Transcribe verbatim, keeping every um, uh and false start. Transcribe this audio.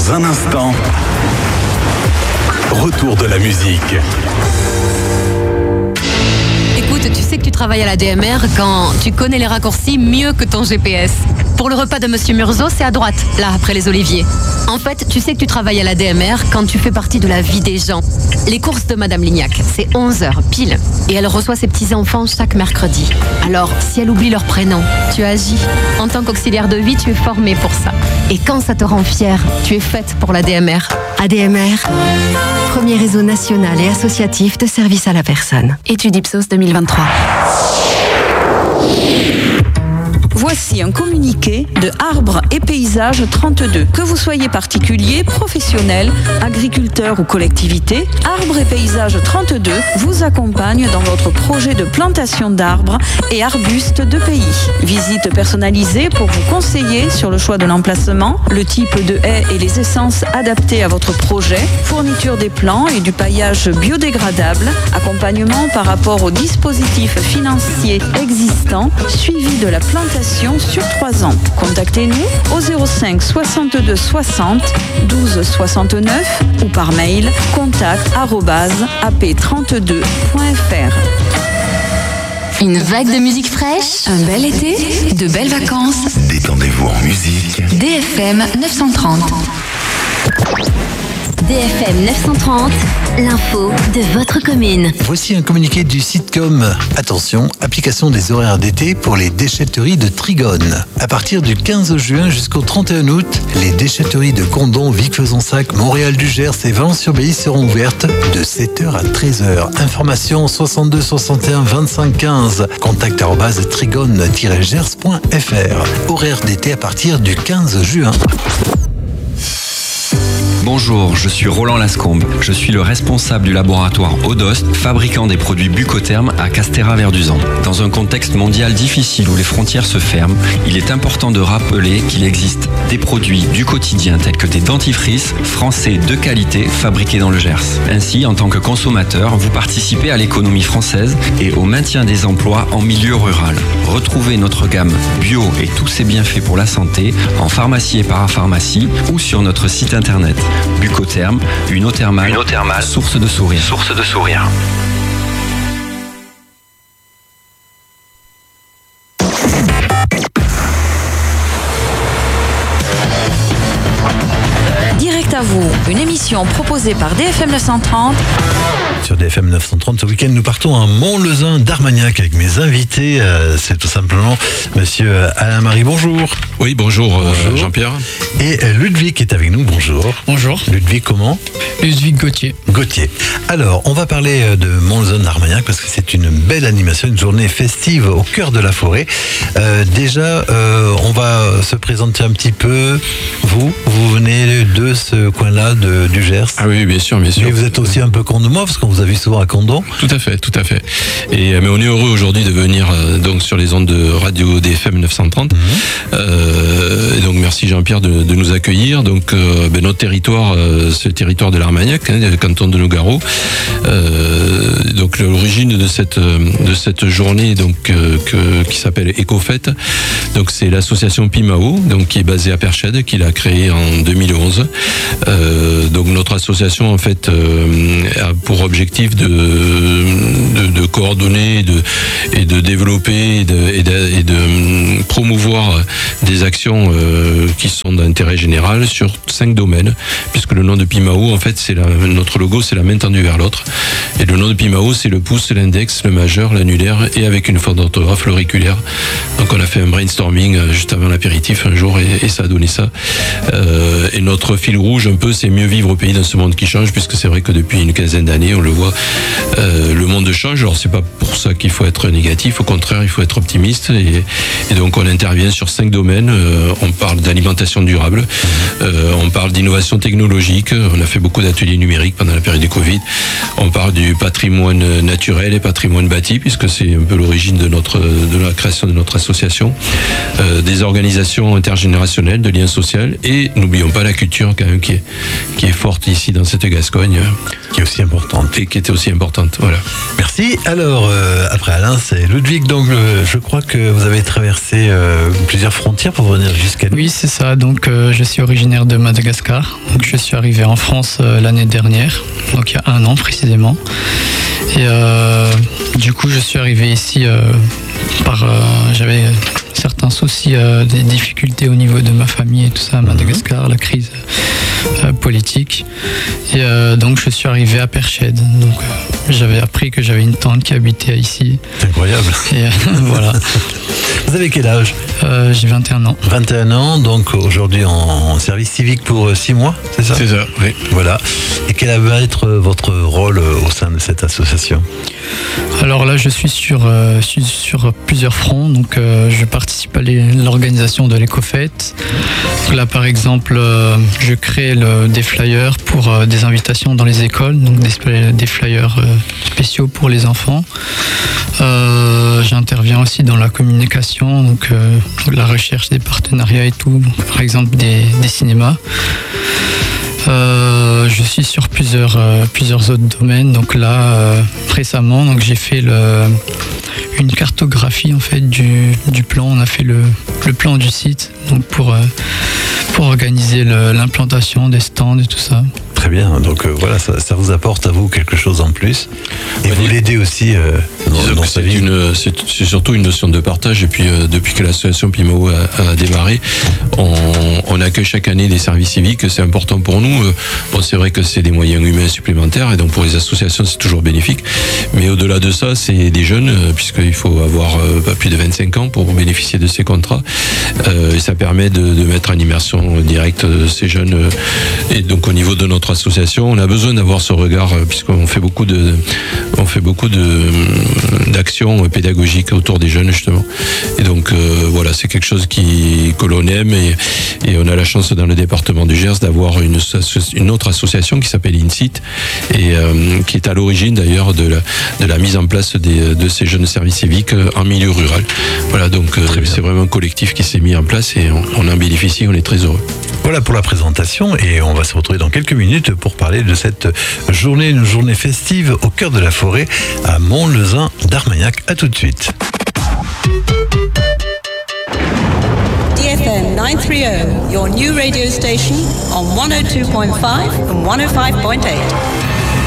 Dans un instant, retour de la musique. Écoute, tu sais que tu travailles à la D M R quand tu connais les raccourcis mieux que ton G P S. Pour le repas de Monsieur Murzo, c'est à droite, là, après les oliviers. En fait, tu sais que tu travailles à la D M R quand tu fais partie de la vie des gens. Les courses de Madame Lignac, c'est onze heures, pile. Et elle reçoit ses petits-enfants chaque mercredi. Alors, si elle oublie leur prénom, tu agis. En tant qu'auxiliaire de vie, tu es formé pour ça. Et quand ça te rend fière, tu es faite pour la D M R. A D M R, premier réseau national et associatif de services à la personne. Étude Ipsos deux mille vingt-trois. Voici un communiqué de Arbres et Paysages trente-deux. Que vous soyez particulier, professionnel, agriculteur ou collectivité, Arbres et Paysages trente-deux vous accompagne dans votre projet de plantation d'arbres et arbustes de pays. Visite personnalisée pour vous conseiller sur le choix de l'emplacement, le type de haies et les essences adaptées à votre projet, fourniture des plants et du paillage biodégradable, accompagnement par rapport aux dispositifs financiers existants, suivi de la plantation sur trois ans. Contactez-nous au zéro cinq soixante-deux soixante douze soixante-neuf ou par mail contact arobase a p trente-deux point f r. Une vague de musique fraîche, un bel été, de belles vacances. Détendez-vous en musique. D F M neuf cent trente. D F M neuf cent trente, l'info de votre commune. Voici un communiqué du sitcom. Attention, application des horaires d'été pour les déchetteries de Trigone. À partir du quinze juin jusqu'au trente et un août, les déchetteries de Condom, Vic-Fezensac, Montréal-du-Gers et Valence-sur-Bailly seront ouvertes de sept heures à treize heures. Information soixante-deux soixante et un vingt-cinq quinze. Contact arobase trigone tiret gers point f r. Horaire d'été à partir du quinze juin. Bonjour, je suis Roland Lascombe. Je suis le responsable du laboratoire Odost, fabricant des produits Bucotherm à Castéra-Verduzan. Dans un contexte mondial difficile où les frontières se ferment, il est important de rappeler qu'il existe des produits du quotidien tels que des dentifrices français de qualité fabriqués dans le Gers. Ainsi, en tant que consommateur, vous participez à l'économie française et au maintien des emplois en milieu rural. Retrouvez notre gamme bio et tous ses bienfaits pour la santé en pharmacie et parapharmacie ou sur notre site internet. Bucotherm, une eau thermale, une eau thermale, source de sourire. Source de sourire. Direct à vous, une émission proposée par D F M neuf cent trente. Sur D F M neuf cent trente, ce week-end, nous partons à Mont-Lezun d'Armagnac avec mes invités. Euh, c'est tout simplement monsieur Alain-Marie, bonjour. Oui, bonjour, euh, bonjour. Jean-Pierre. Et euh, Ludwig est avec nous, bonjour. Bonjour. Ludwig comment? Ludwig Gauthier. Gauthier. Alors, on va parler de Mont-Lezun d'Armagnac parce que c'est une belle animation, une journée festive au cœur de la forêt. Euh, déjà, euh, on va se présenter un petit peu. Vous, vous venez de ce coin-là de, du Gers. Ah oui, bien sûr, bien sûr. Et vous êtes aussi un peu con de moi parce qu'on vous a vu souvent à Condom. Tout à fait, tout à fait. Et mais on est heureux aujourd'hui de venir euh, donc sur les ondes de radio D F M neuf cent trente. Mmh. Euh, et donc merci Jean-Pierre de, de nous accueillir. Donc euh, ben, notre territoire, euh, c'est le territoire de l'Armagnac, hein, le canton de Nogaro. Euh, donc l'origine de cette de cette journée donc euh, que, qui s'appelle Écofête. Donc c'est l'association Pimao, donc qui est basée à Perchède, qui l'a créée en deux mille onze. Euh, donc notre association en fait euh, a pour objectif de de, de coordonner et de, et de développer et de, et de, et de promouvoir des actions euh, qui sont d'intérêt général sur cinq domaines, puisque le nom de Pimao en fait c'est la, notre logo c'est la main tendue vers l'autre, et le nom de Pimao c'est le pouce, l'index, le majeur, l'annulaire et avec une faute d'orthographe l'auriculaire. Donc on a fait un brainstorming juste avant l'apéritif un jour et, et ça a donné ça. Euh, et notre fil rouge un peu c'est mieux vivre au pays dans ce monde qui change, puisque c'est vrai que depuis une quinzaine d'années on le voit, euh, le monde change. Alors c'est pas pour ça qu'il faut être négatif, au contraire il faut être optimiste, et, et donc on intervient sur cinq domaines. Euh, on parle d'alimentation durable, euh, on parle d'innovation technologique, on a fait beaucoup d'ateliers numériques pendant la période du Covid, on parle du patrimoine naturel et patrimoine bâti, puisque c'est un peu l'origine de notre de la création de notre association, euh, des organisations intergénérationnelles de lien social, et n'oublions pas la culture quand même qui est, qui est forte ici dans cette Gascogne, qui est aussi importante et qui était aussi importante. Voilà. Merci. Alors euh, après Alain, c'est Ludwig. Donc euh, je crois que vous avez traversé euh, plusieurs frontières pour venir jusqu'à nous. Oui, c'est ça. Donc, euh, je suis originaire de Madagascar. Donc, je suis arrivé en France euh, l'année dernière, donc il y a un an précisément. Et euh, du coup, je suis arrivé ici euh, par. Euh, j'avais certains soucis, euh, des difficultés au niveau de ma famille et tout ça à Madagascar, la crise euh, politique. Et euh, donc, je suis arrivé à Perched. Donc, euh, j'avais appris que j'avais une tante qui habitait ici. C'est incroyable. Et euh, voilà. Vous avez quel âge? euh, J'ai vingt et un ans. vingt et un ans, donc aujourd'hui en service civique pour six mois, c'est ça? C'est ça, oui. Voilà. Et quel va être votre rôle au sein de cette association? Alors là, je suis sur, euh, je suis sur plusieurs fronts. Donc, euh, je participe à l'organisation de l'éco-fête. Donc là, par exemple, euh, je crée le, des flyers pour euh, des invitations dans les écoles, donc des, des flyers euh, spéciaux pour les enfants. Euh, J'interviens aussi dans la communication, donc euh, la recherche des partenariats et tout. Donc, par exemple, des, des cinémas. Euh, je suis sur plusieurs, euh, plusieurs autres domaines. Donc là, euh, récemment, donc j'ai fait le, une cartographie en fait du, du plan. On a fait le, le plan du site, donc pour, euh, pour organiser l'implantation des stands et tout ça. Très bien, donc euh, voilà, ça, ça vous apporte à vous quelque chose en plus. Et vous l'aidez aussi euh, dans, dans sa vie. C'est surtout une notion de partage. Et puis, euh, depuis que l'association Pimao a, a démarré, on, on accueille chaque année des services civiques. C'est important pour nous. Euh, bon, c'est vrai que c'est des moyens humains supplémentaires. Et donc, pour les associations, c'est toujours bénéfique. Mais au-delà de ça, c'est des jeunes, euh, puisqu'il faut avoir euh, pas plus de vingt-cinq ans pour bénéficier de ces contrats. Euh, et ça permet de, de mettre en immersion directe ces jeunes. Euh, et donc, au niveau de notre association, on a besoin d'avoir ce regard euh, puisqu'on fait beaucoup de, on fait beaucoup de d'actions pédagogiques autour des jeunes justement. Et donc euh, voilà, c'est quelque chose qui que l'on aime et, et on a la chance dans le département du Gers d'avoir une, une autre association qui s'appelle INSIT et euh, qui est à l'origine d'ailleurs de la, de la mise en place des, de ces jeunes services civiques en milieu rural. Voilà, donc euh, c'est vraiment un collectif qui s'est mis en place et on, on en bénéficie, on est très heureux. Voilà pour la présentation et on va se retrouver dans quelques minutes pour parler de cette journée, une journée festive au cœur de la forêt à Mont-Lezin d'Armagnac. À tout de suite. D F M nine thirty, your new radio station on one oh two point five and one oh five point eight.